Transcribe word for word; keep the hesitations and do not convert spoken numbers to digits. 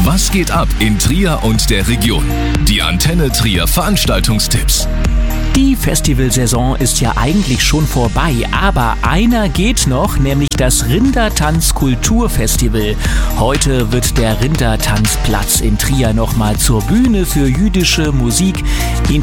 Was geht ab in Trier und der Region? Die Antenne Trier Veranstaltungstipps. Die Festivalsaison ist ja eigentlich schon vorbei, aber einer geht noch, nämlich das Rindertanz-Kulturfestival. Heute wird der Rindertanzplatz in Trier nochmal zur Bühne für jüdische Musik. Ihn